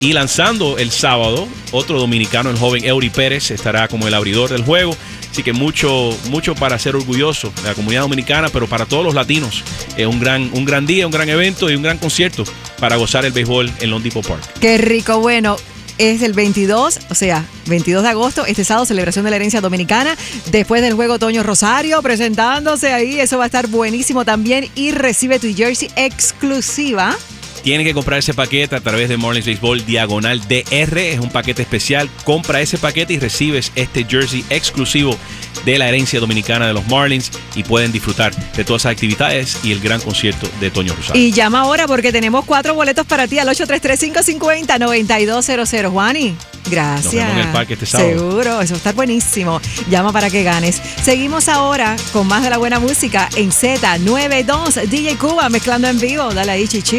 Y lanzando el sábado, otro dominicano, el joven Eury Pérez, estará como el abridor del juego. Así que mucho para ser orgulloso de la comunidad dominicana, pero para todos los latinos. Es un gran día, un gran evento y un gran concierto para gozar el béisbol en Loan Depot Park. Qué rico, bueno. Es el 22 de agosto, este sábado, celebración de la herencia dominicana. Después del juego, Toño Rosario presentándose ahí. Eso va a estar buenísimo también. Y recibe tu jersey exclusiva. Tienen que comprar ese paquete a través de Marlins Baseball /DR. Es un paquete especial. Compra ese paquete y recibes este jersey exclusivo de la herencia dominicana de los Marlins y pueden disfrutar de todas esas actividades y el gran concierto de Toño Rosario. Y llama ahora porque tenemos 4 boletos para ti al 833-550-9200. Juani, gracias. Nos vemos en el parque este sábado. Seguro, eso está buenísimo. Llama para que ganes. Seguimos ahora con más de la buena música en Z92. DJ Cuba mezclando en vivo. Dale ahí, chichi.